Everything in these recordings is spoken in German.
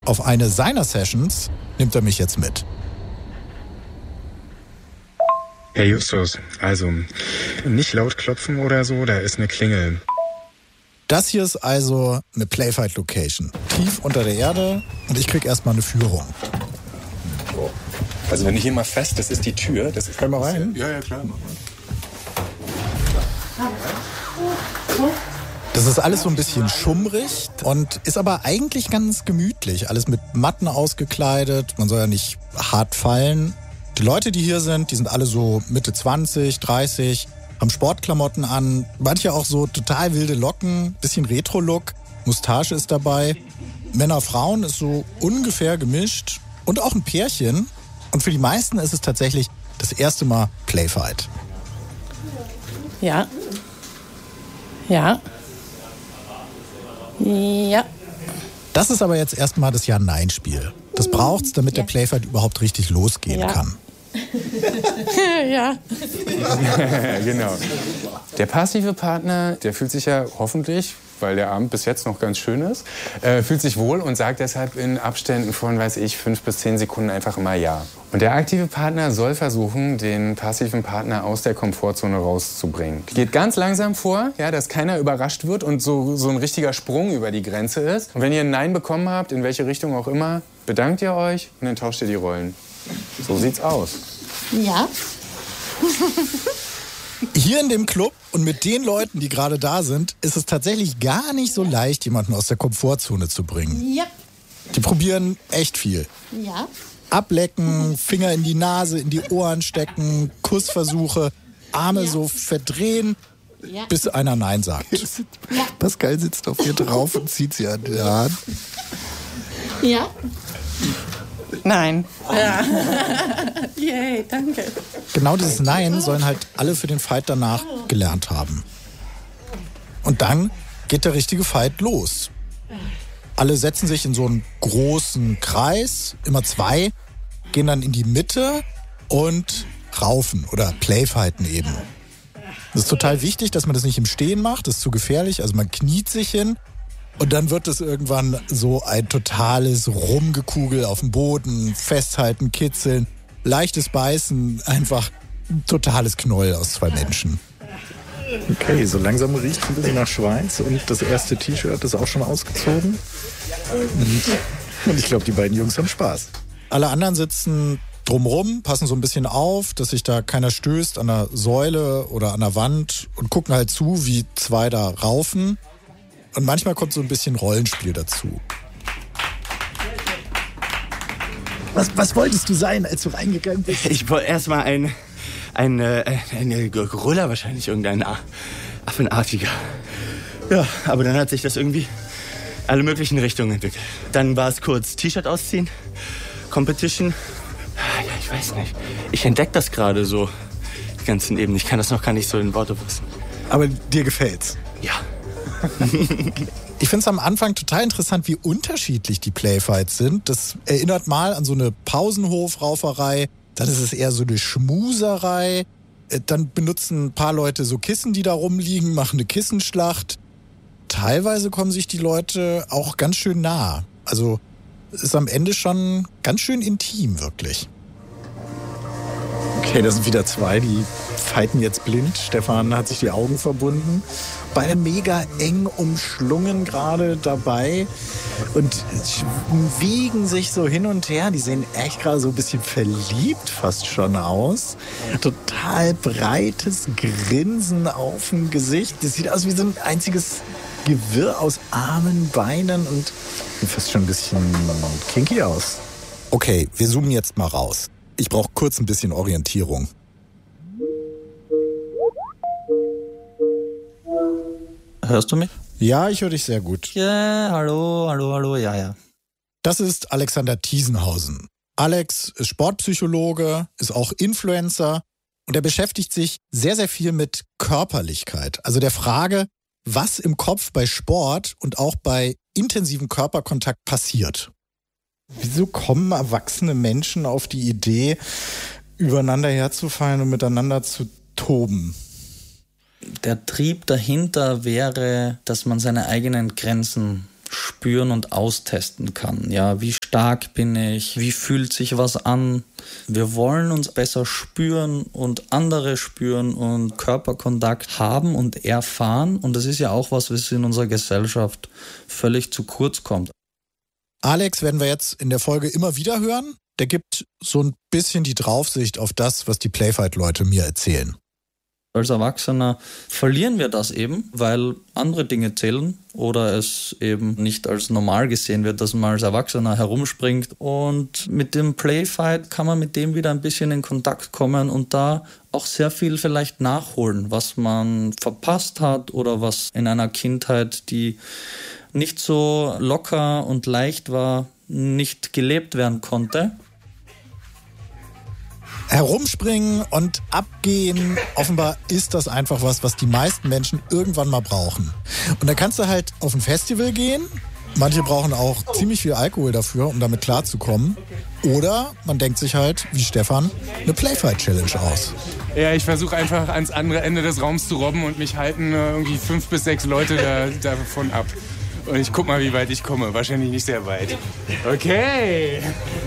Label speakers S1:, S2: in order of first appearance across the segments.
S1: Auf eine seiner Sessions nimmt er mich jetzt mit.
S2: Herr Justus, also nicht laut klopfen oder so, da ist eine Klingel.
S1: Das hier ist also eine Playfight-Location. Tief unter der Erde und ich krieg erstmal eine Führung.
S3: Also wenn ich hier mal fest, das ist die Tür. Das ist
S1: Können wir rein?
S3: Ja, klar.
S1: Das ist alles so ein bisschen schummrig und ist aber eigentlich ganz gemütlich. Alles mit Matten ausgekleidet, man soll ja nicht hart fallen. Die Leute, die hier sind, die sind alle so Mitte 20, 30, haben Sportklamotten an, manche auch so total wilde Locken, bisschen Retro-Look, Mustache ist dabei. Männer, Frauen ist so ungefähr gemischt und auch ein Pärchen. Und für die meisten ist es tatsächlich das erste Mal Playfight.
S4: Ja. Ja. Ja.
S1: Das ist aber jetzt erstmal das Ja-Nein-Spiel. Das braucht's, damit der Playfight überhaupt richtig losgehen kann.
S4: Ja.
S3: Genau. Der passive Partner, der fühlt sich ja hoffentlich, weil der Abend bis jetzt noch ganz schön ist, fühlt sich wohl und sagt deshalb in Abständen von, 5 bis 10 Sekunden einfach immer Ja. Und der aktive Partner soll versuchen, den passiven Partner aus der Komfortzone rauszubringen. Geht ganz langsam vor, ja, dass keiner überrascht wird und so ein richtiger Sprung über die Grenze ist. Und wenn ihr ein Nein bekommen habt, in welche Richtung auch immer, bedankt ihr euch und dann tauscht ihr die Rollen. So sieht's aus.
S4: Ja.
S1: Hier in dem Club und mit den Leuten, die gerade da sind, ist es tatsächlich gar nicht so leicht, jemanden aus der Komfortzone zu bringen.
S4: Ja.
S1: Die probieren echt viel.
S4: Ja.
S1: Ablecken, Finger in die Nase, in die Ohren stecken, Kussversuche, Arme so verdrehen, bis einer Nein sagt. Pascal sitzt auf ihr drauf und zieht sie an der Hand.
S4: Ja.
S5: Nein.
S4: Ja. Yay, danke.
S1: Genau dieses Nein sollen halt alle für den Fight danach gelernt haben. Und dann geht der richtige Fight los. Alle setzen sich in so einen großen Kreis, immer 2, gehen dann in die Mitte und raufen oder Playfighten eben. Das ist total wichtig, dass man das nicht im Stehen macht, das ist zu gefährlich. Also man kniet sich hin und dann wird es irgendwann so ein totales Rumgekugel auf dem Boden, festhalten, kitzeln, leichtes Beißen, einfach ein totales Knäuel aus 2 Menschen.
S6: Okay, so langsam riecht es ein bisschen nach Schweiß und das erste T-Shirt ist auch schon ausgezogen. Und ich glaube, die beiden Jungs haben Spaß.
S1: Alle anderen sitzen drumrum, passen so ein bisschen auf, dass sich da keiner stößt an der Säule oder an der Wand und gucken halt zu, wie 2 da raufen. Und manchmal kommt so ein bisschen Rollenspiel dazu.
S6: Was wolltest du sein, als du reingegangen bist?
S5: Ich wollte erstmal eine Gorilla, wahrscheinlich irgendein Affenartiger. Ja, aber dann hat sich das irgendwie alle möglichen Richtungen entwickelt. Dann war es kurz T-Shirt ausziehen, Competition. Ja, ich weiß nicht. Ich entdecke das gerade so, die ganzen Ebenen. Ich kann das noch gar nicht so in Worte fassen.
S1: Aber dir gefällt's?
S5: Ja.
S1: Ich finde es am Anfang total interessant, wie unterschiedlich die Playfights sind. Das erinnert mal an so eine Pausenhofrauferei. Dann ist es eher so eine Schmuserei. Dann benutzen ein paar Leute so Kissen, die da rumliegen, machen eine Kissenschlacht. Teilweise kommen sich die Leute auch ganz schön nah. Also es ist am Ende schon ganz schön intim, wirklich.
S6: Okay, das sind wieder 2, die fighten jetzt blind. Stefan hat sich die Augen verbunden. Beide mega eng umschlungen gerade dabei und wiegen sich so hin und her. Die sehen echt gerade so ein bisschen verliebt fast schon aus. Total breites Grinsen auf dem Gesicht. Das sieht aus wie so ein einziges Gewirr aus Armen, Beinen und sieht fast schon ein bisschen kinky aus.
S1: Okay, wir zoomen jetzt mal raus. Ich brauche kurz ein bisschen Orientierung.
S7: Hörst du mich?
S1: Ja, ich höre dich sehr gut.
S7: Ja, hallo, ja.
S1: Das ist Alexander Thiesenhausen. Alex ist Sportpsychologe, ist auch Influencer und er beschäftigt sich sehr, sehr viel mit Körperlichkeit. Also der Frage, was im Kopf bei Sport und auch bei intensivem Körperkontakt passiert.
S6: Wieso kommen erwachsene Menschen auf die Idee, übereinander herzufallen und miteinander zu toben?
S7: Der Trieb dahinter wäre, dass man seine eigenen Grenzen spüren und austesten kann. Ja, wie stark bin ich? Wie fühlt sich was an? Wir wollen uns besser spüren und andere spüren und Körperkontakt haben und erfahren. Und das ist ja auch was in unserer Gesellschaft völlig zu kurz kommt.
S1: Alex werden wir jetzt in der Folge immer wieder hören. Der gibt so ein bisschen die Draufsicht auf das, was die Playfight-Leute mir erzählen.
S7: Als Erwachsener verlieren wir das eben, weil andere Dinge zählen oder es eben nicht als normal gesehen wird, dass man als Erwachsener herumspringt. Und mit dem Playfight kann man mit dem wieder ein bisschen in Kontakt kommen und da auch sehr viel vielleicht nachholen, was man verpasst hat oder was in einer Kindheit, die nicht so locker und leicht war, nicht gelebt werden konnte.
S1: Herumspringen und abgehen, offenbar ist das einfach was die meisten Menschen irgendwann mal brauchen. Und da kannst du halt auf ein Festival gehen. Manche brauchen auch ziemlich viel Alkohol dafür, um damit klarzukommen. Oder man denkt sich halt, wie Stefan, eine Playfight-Challenge aus.
S3: Ja, ich versuche einfach ans andere Ende des Raums zu robben und mich halten irgendwie 5 bis 6 Leute davon ab. Und ich guck mal, wie weit ich komme. Wahrscheinlich nicht sehr weit. Okay.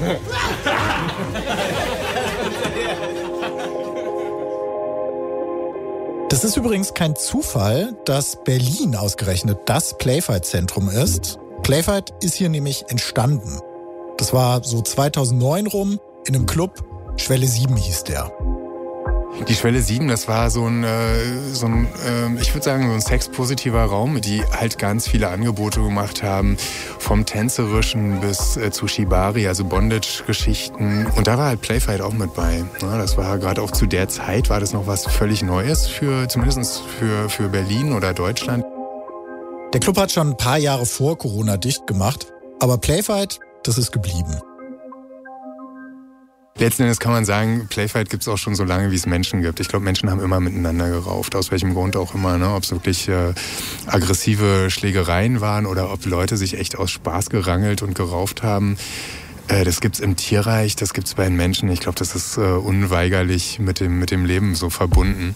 S1: Das ist übrigens kein Zufall, dass Berlin ausgerechnet das Playfight-Zentrum ist. Playfight ist hier nämlich entstanden. Das war so 2009 rum in einem Club, Schwelle 7 hieß der.
S2: Die Schwelle 7, das war so ein ich würde sagen, so ein sexpositiver Raum, die halt ganz viele Angebote gemacht haben, vom Tänzerischen bis zu Shibari, also Bondage-Geschichten. Und da war halt Playfight auch mit bei. Ja, das war gerade auch zu der Zeit, war das noch was völlig Neues, zumindest für Berlin oder Deutschland.
S1: Der Club hat schon ein paar Jahre vor Corona dicht gemacht, aber Playfight, das ist geblieben.
S2: Letzten Endes kann man sagen, Playfight gibt es auch schon so lange, wie es Menschen gibt. Ich glaube, Menschen haben immer miteinander gerauft, aus welchem Grund auch immer. Ne? Ob es wirklich aggressive Schlägereien waren oder ob Leute sich echt aus Spaß gerangelt und gerauft haben. Das gibt's im Tierreich, das gibt's bei den Menschen. Ich glaube, das ist unweigerlich mit dem Leben so verbunden.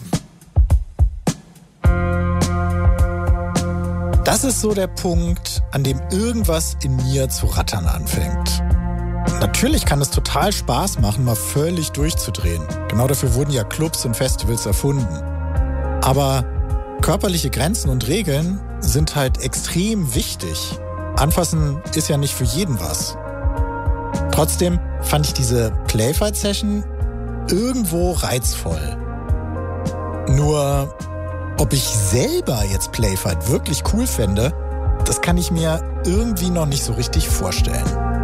S1: Das ist so der Punkt, an dem irgendwas in mir zu rattern anfängt. Natürlich kann es total Spaß machen, mal völlig durchzudrehen. Genau dafür wurden ja Clubs und Festivals erfunden. Aber körperliche Grenzen und Regeln sind halt extrem wichtig. Anfassen ist ja nicht für jeden was. Trotzdem fand ich diese Playfight-Session irgendwo reizvoll. Nur, ob ich selber jetzt Playfight wirklich cool fände, das kann ich mir irgendwie noch nicht so richtig vorstellen.